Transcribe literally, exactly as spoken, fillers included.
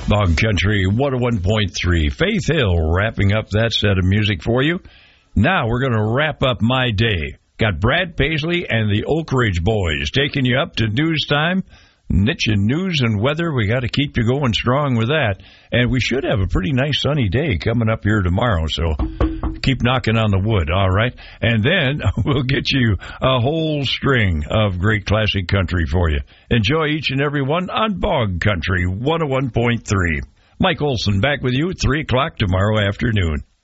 Bog Country one oh one point three. Faith Hill wrapping up that set of music for you. Now we're going to wrap up my day. Got Brad Paisley and the Oak Ridge Boys taking you up to news time. Niche and news and weather, we got to keep you going strong with that. And we should have a pretty nice sunny day coming up here tomorrow, so keep knocking on the wood, all right? And then we'll get you a whole string of great classic country for you. Enjoy each and every one on Bog Country one oh one point three. Mike Olson back with you at three o'clock tomorrow afternoon.